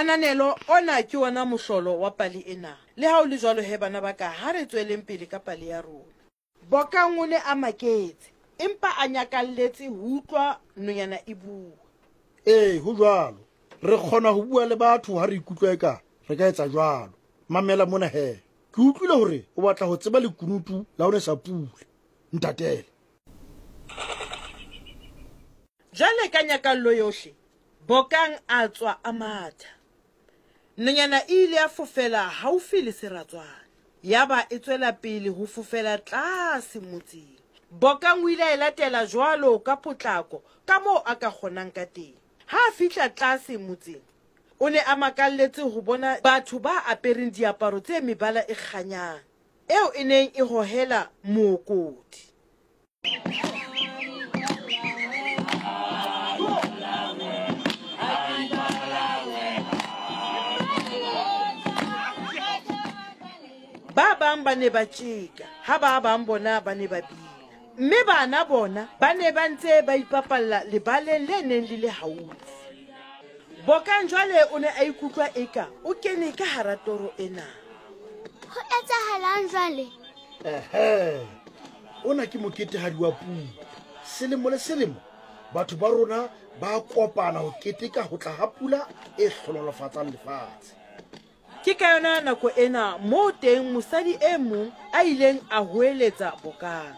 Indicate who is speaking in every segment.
Speaker 1: Kananelo ona ke ona mohlolo wa pali ena. Le ha o le jwalo he bana ba ka, ha re tsweleng pele ka pali ya rona. Bokang o ne a maketse, empa a nyakalletse ho utlwa nonyana e bua.
Speaker 2: Ho jwalo. Re kgona ho bua le batho ha re ikutlwa eka re ka etsa jwalo. Mamela mona he. Ke utlwile hore o batla ho tseba lekunutu la hore sa pule. Ntatele.
Speaker 1: Jwale ka nyakallo yohle, Bokang a tswa a matha. Nonyana e ile ya fofela haufi le seratswana. Yaba e tswela pele ho fofela tlase motseng. Bokang o ile a latela jwalo ka potlako ka moo a ka kgonang ka teng. Ha a fihla tlase motseng, o ne a makalletse ho bona batho ba apereng diaparo tse mebala e kganyang, eo e neng e hohela mookodi. Ba bang ba ne ba tjeka, ha ba bang bona ba ne ba bina. Mme bana bona ba ne ba ntse ba ipapalla lebaleng le neng le le haufi. Bokang jwale o ne a ikutlwa eka o kene ka hara toro ena.
Speaker 3: Ho etsahalang jwale?
Speaker 2: Ona ke moketehadi wa pula. Selemo le selemo batho ba rona ba kopana ho keteka ho tla ha pula e hlonolofatsang lefatshe.
Speaker 1: Ke ka yona nako ena moo teng mosadi e mong a ileng a hoeletsa Bokang.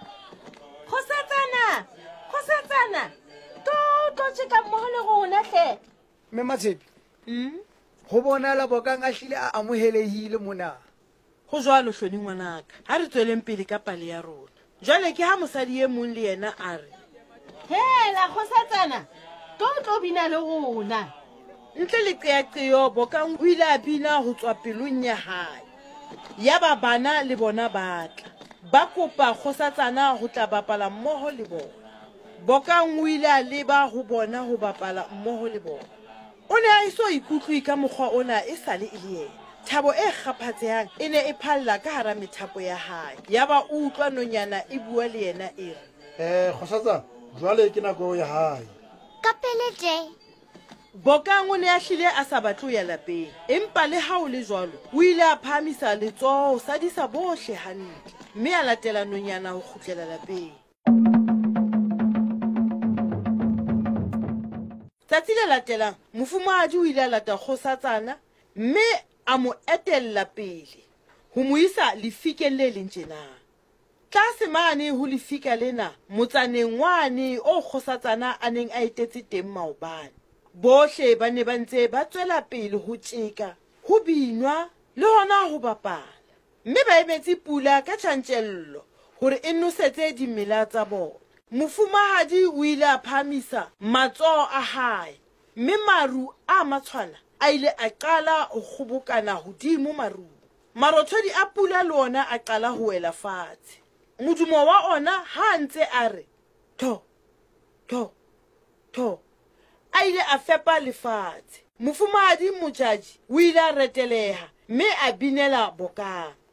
Speaker 3: Kgosatsana, tlo tjeka mmoho le rona hle.
Speaker 4: Mme Matshepi, ho bonahala Bokang a hlile a amohelehile mona.
Speaker 1: Ho jwalo hloni ngwanaka, ha re tsweleng pele ka pale ya rona. Jwale ke ha mosadi e mong le yena a re,
Speaker 3: Hela kgosatsana, tlo bina le rona.
Speaker 1: ntle le qeaqeo Bokang o ile a bina ho tswa pelong ya hae. Yaba bana le bona batla, ba kopa kgosatsana ho tla bapala mmoho le bona. Bokang o ile a leba ho bona ho bapala mmoho le bona. O ne a iso ikutlwe ka mokgwa ona e sale e le yena. Thabo e kgaphatsehang e ne e phalla ka hara methapo ya hae. Yaba o utlwa nonyana e bua le yena e re,
Speaker 2: Kgosatsana, jwale ke nako ya hae.
Speaker 3: Ka pele tje.
Speaker 1: Bokang o ne a hlile a sa batle ho ya lapeng, empa le ha o le jwalo o ile a phahamisa letsoho ho sadisa bohle hantle, mme a latela nonyana ho kgutlela lapeng. Tsatsi le latelang mofumahadi o ile a lata kgosatsana, mme a mo etella pele ho mo isa lefikeng le leng tjena. Tlase mane ho lefika lena, motsaneng wane o kgosatsana a neng a etetse teng maobane. Bohle ba ne ba ntse ba tswela pele ho tjeka, ho binwa le hona ho bapala. Mme ba emetse pula ka tjantjello hore e nosetse dimela tsa bona. Mofumahadi o ile a phahamisa matsoho a hae, mme maru a matshwana a ile a qala ho kgobokana hodimo marung. Marothodi a pula le ona a qala ho wela fatshe. Modumo wa ona ha ntse a re tho tho tho, a ile a fepa lefatshe. Mofumahadi mojaji o ile a reteleha, mme a binela Bokang.